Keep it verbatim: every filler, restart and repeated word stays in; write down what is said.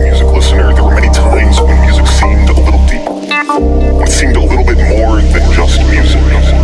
music listener, there were many times when music seemed a little deep, when it seemed a little bit more than just music.